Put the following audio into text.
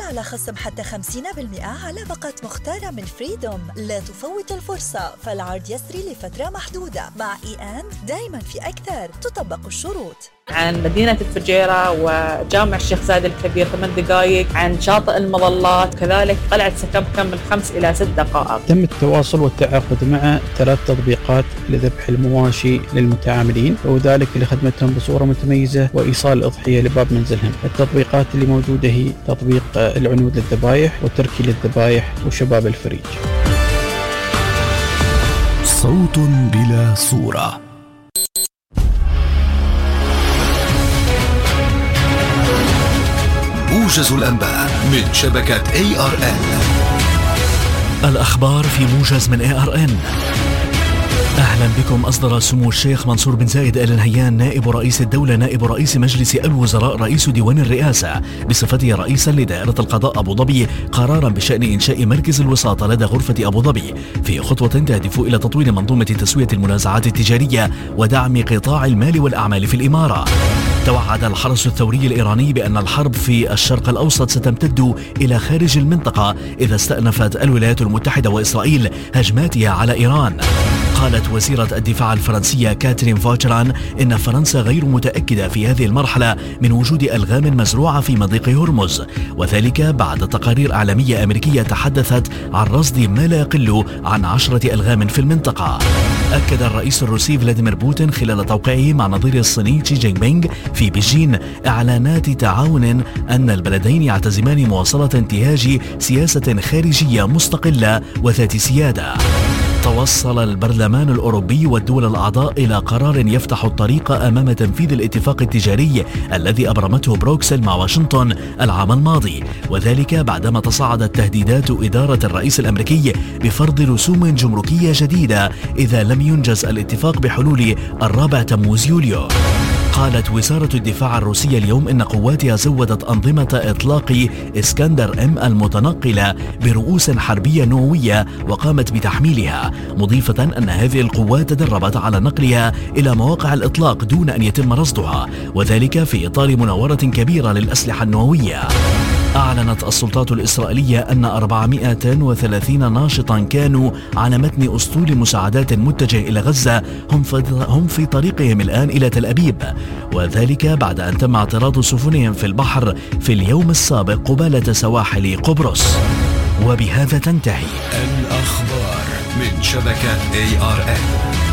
على خصم حتى 50% على باقة مختارة من فريدوم. لا تفوت الفرصة، فالعرض يسري لفترة محدودة. مع دايما في أكثر، تطبق الشروط. عن مدينة الفجيرة وجامع الشيخ زايد الكبير 8 دقائق، عن شاطئ المظلات، كذلك قلعة سكبكم من 5 إلى 6 دقائق. تم التواصل والتعاقد مع 3 تطبيقات لذبح المواشي للمتعاملين، وذلك لخدمتهم بصورة متميزة وإيصال الأضحية لباب منزلهم. التطبيقات اللي موجودة هي تطبيق العنود للذبائح وتركي للذبائح وشباب الفريج. صوت بلا صورة. موجز الأنباء من شبكة ARN. الأخبار في موجز من ARN. أهلا بكم. أصدر سمو الشيخ منصور بن زايد آل نهيان نائب رئيس الدولة نائب رئيس مجلس الوزراء رئيس ديوان الرئاسة بصفته رئيسا لدائرة القضاء أبو ظبي قرارا بشأن إنشاء مركز الوساطة لدى غرفة أبو ظبي في خطوة تهدف إلى تطوير منظومة تسوية المنازعات التجارية ودعم قطاع المال والأعمال في الإمارة. توعد الحرس الثوري الإيراني بأن الحرب في الشرق الأوسط ستمتد إلى خارج المنطقة إذا استأنفت الولايات المتحدة وإسرائيل هجماتها على إيران. قالت وزيرة الدفاع الفرنسية كاترين فوتران إن فرنسا غير متأكدة في هذه المرحلة من وجود ألغام مزروعة في مضيق هرمز، وذلك بعد تقارير إعلامية أمريكية تحدثت عن رصد ما لا يقل عن 10 ألغام في المنطقة. أكد الرئيس الروسي فلاديمير بوتين خلال توقيعه مع نظيره الصيني شي جين بينغ في بيجين إعلانات تعاون أن البلدين يعتزمان مواصلة انتهاج سياسة خارجية مستقلة وذات سيادة. توصل البرلمان الأوروبي والدول الأعضاء إلى قرار يفتح الطريق أمام تنفيذ الاتفاق التجاري الذي أبرمته بروكسل مع واشنطن العام الماضي، وذلك بعدما تصاعدت تهديدات إدارة الرئيس الأمريكي بفرض رسوم جمركية جديدة إذا لم ينجز الاتفاق بحلول 4 تموز يوليو. قالت وزارة الدفاع الروسية اليوم إن قواتها زودت أنظمة إطلاق إسكندر M المتنقلة برؤوس حربية نووية وقامت بتحميلها، مضيفة أن هذه القوات تدربت على نقلها إلى مواقع الإطلاق دون أن يتم رصدها، وذلك في إطار مناورة كبيرة للأسلحة النووية. أعلنت السلطات الإسرائيلية أن 430 ناشطا كانوا على متن أسطول مساعدات متجه إلى غزة هم في طريقهم الآن إلى تل أبيب، وذلك بعد أن تم اعتراض سفنهم في البحر في اليوم السابق قبالة سواحل قبرص. وبهذا تنتهي الأخبار من شبكة ARN.